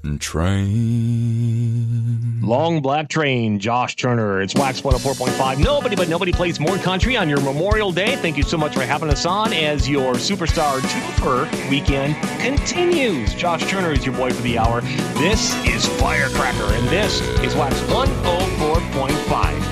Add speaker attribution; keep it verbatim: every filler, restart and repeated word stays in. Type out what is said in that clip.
Speaker 1: train.
Speaker 2: Long Black Train, Josh Turner. It's Wax one oh four point five. Nobody but nobody plays more country on your Memorial Day. Thank you so much for having us on as your Superstar Twofer weekend continues. Josh Turner is your boy for the hour. This is Firecracker, and this is Wax one oh four point five.